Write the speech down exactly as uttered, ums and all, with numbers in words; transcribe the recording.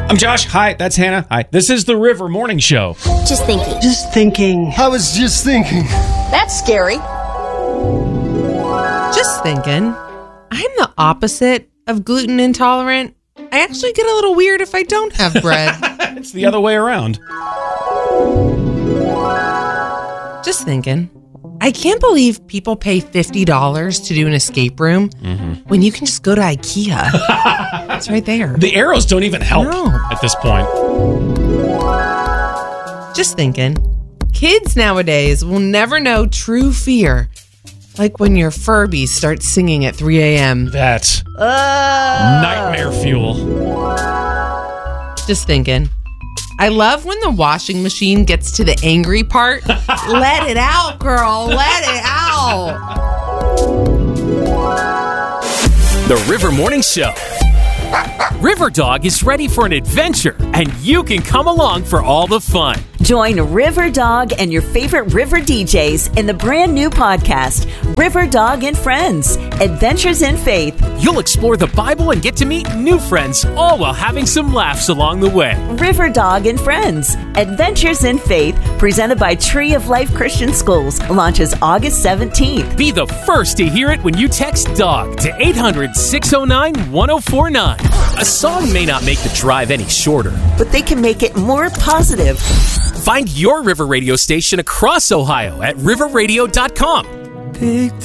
I'm Josh. Hi, that's Hannah. Hi. This is the River Morning Show. Just thinking. Just thinking. I was just thinking. That's scary. Just thinking. I'm the opposite of gluten intolerant. I actually get a little weird if I don't have bread. It's the other way around. Just thinking. I can't believe people pay fifty dollars to do an escape room mm-hmm. when you can just go to IKEA. It's right there. The arrows don't even help No. at this point. Just thinking. Kids nowadays will never know true fear. Like when your Furby starts singing at three a.m. That's Uh, nightmare fuel. Just thinking. I love when the washing machine gets to the angry part. Let it out, girl. Let it out. The River Morning Show. River Dog is ready for an adventure, and you can come along for all the fun. Join River Dog and your favorite river D Js in the brand new podcast, River Dog and Friends, Adventures in Faith. You'll explore the Bible and get to meet new friends, all while having some laughs along the way. River Dog and Friends, Adventures in Faith, presented by Tree of Life Christian Schools, launches August seventeenth. Be the first to hear it when you text DOG to eight hundred, six oh nine, one oh four nine. A song may not make the drive any shorter, But they can make it more positive. Find your River Radio station across Ohio at river radio dot com. Picked